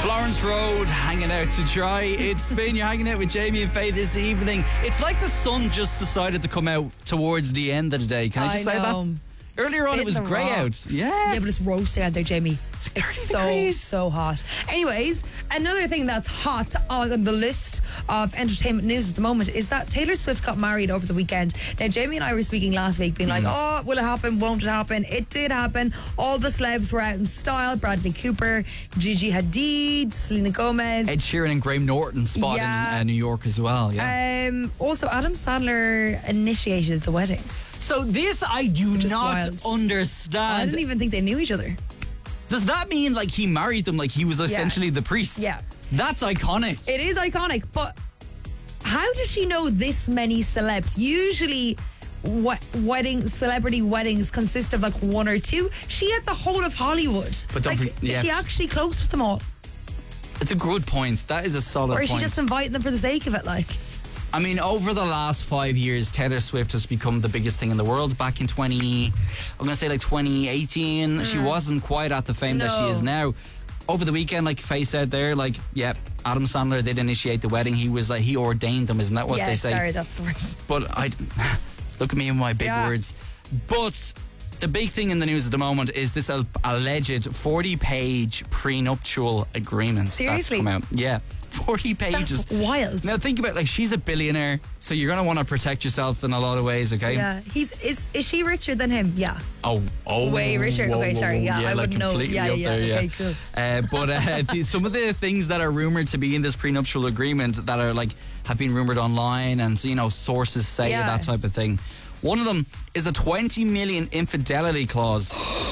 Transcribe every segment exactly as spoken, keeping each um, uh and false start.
Florence Road, hanging out to dry. It's Spin, you're hanging out with Jamie and Faye this evening. It's like the sun just decided to come out towards the end of the day. Can I just I say know. that? Earlier on it was Spitting the grey out. rocks. Yeah. Yeah, but it's roasting out there, Jamie. It's so, degrees. so hot. Anyways, another thing that's hot on the list of entertainment news at the moment is that Taylor Swift got married over the weekend. Now, Jamie and I were speaking last week, being like, oh, will it happen? Won't it happen? It did happen. All the celebs were out in style. Bradley Cooper, Gigi Hadid, Selena Gomez. Ed Sheeran and Graham Norton spot Yeah. in uh, New York as well. Yeah. Um, also, Adam Sandler initiated the wedding. So this I do Just not wild. understand. I didn't even think they knew each other. Does that mean like he married them like he was essentially the priest? Yeah. That's iconic. It is iconic, but how does she know this many celebs? Usually, we- wedding celebrity weddings consist of like one or two. She had the whole of Hollywood. But don't like, forget- yeah. is she actually close with them all, It's a good point. That is a solid or is point. she just inviting them for the sake of it? Like, I mean, over the last five years, Taylor Swift has become the biggest thing in the world. Back in twenty, I'm going to say like twenty eighteen, she wasn't quite at the fame that she No. is now. Over the weekend, like Faye said there, like, yeah, Adam Sandler did initiate the wedding. He was like, he ordained them, isn't that what yeah, they say? sorry, that's the word. But I, look at me and my big Yeah. words. But the big thing in the news at the moment is this al- alleged forty-page prenuptial agreement. Seriously? That's come out. Yeah, forty pages. That's wild. Now think about, like, she's a billionaire, so you're gonna want to protect yourself in a lot of ways, okay? Yeah, he's is is she richer than him? Yeah. Oh, oh, Way richer? whoa, Okay, whoa, sorry, whoa, yeah, I like wouldn't know. completely Yeah, up yeah, there, okay, cool. Uh, but uh, the, some of the things that are rumored to be in this prenuptial agreement that are like have been rumored online, and you know sources say Yeah. that type of thing. One of them is a twenty million infidelity clause.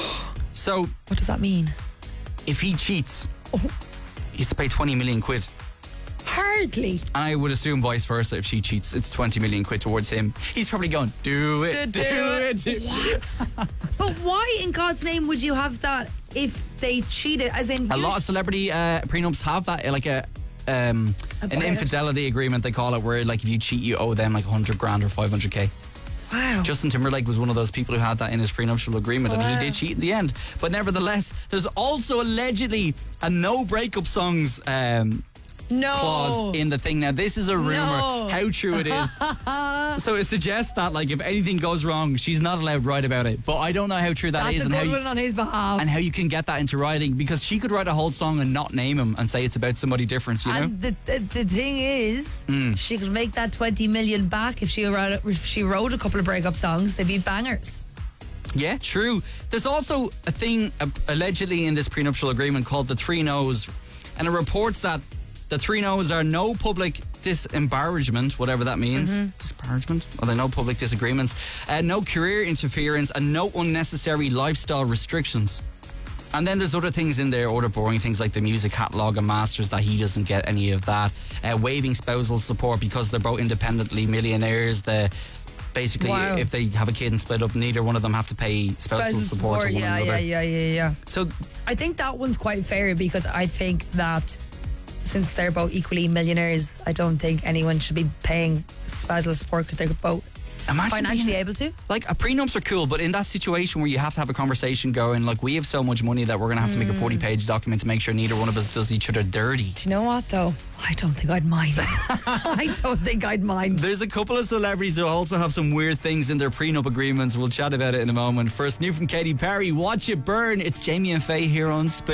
So What does that mean? if he cheats, he has to pay twenty million quid. Hardly. And I would assume vice versa. If she cheats, it's twenty million quid towards him. He's probably going, do it, do, Do it. it. do it. What? But why in God's name would you have that if they cheated? As in, A you lot of sh- celebrity uh, prenups have that, like a um, an buyout. infidelity agreement, they call it, where like if you cheat, you owe them like one hundred grand or five hundred k. wow. Justin Timberlake was one of those people who had that in his prenuptial agreement, and Wow. he did cheat in the end. But nevertheless, there's also allegedly a no breakup songs um, no clause in the thing. Now, this is a rumor. No. How true it is. So it suggests that like if anything goes wrong, she's not allowed to write about it. But I don't know how true that That's is a and how good you, one on his behalf. and how you can get that into writing, because she could write a whole song and not name him and say it's about somebody different, you know? And the, the the thing is, Mm. she could make that twenty million back if she wrote if she wrote a couple of breakup songs. They'd be bangers. Yeah, true. There's also a thing uh, allegedly in this prenuptial agreement called the three no's, and it reports that the three no's are no public disembarrassment, whatever that means. Disparagement? Well, there are no public disagreements, uh, no career interference, and no unnecessary lifestyle restrictions. And then there's other things in there, other boring things like the music catalogue and masters, that he doesn't get any of that. Uh, waiving spousal support because they're both independently millionaires. The basically, Wow. if they have a kid and split up, neither one of them have to pay spousal, Spousal support, to one yeah, another. yeah, yeah, yeah, yeah. So I think that one's quite fair because I think that since they're both equally millionaires, I don't think anyone should be paying spousal support because they're both imagine financially being- able to. like, a prenups are cool, but in that situation where you have to have a conversation going, like, we have so much money that we're going to have to make a forty page document to make sure neither one of us does each other dirty. Do you know what though? I don't think I'd mind. I don't think I'd mind. There's a couple of celebrities who also have some weird things in their prenup agreements. We'll chat about it in a moment. First, new from Katy Perry, Watch It Burn. It's Jamie and Faye here on Spin.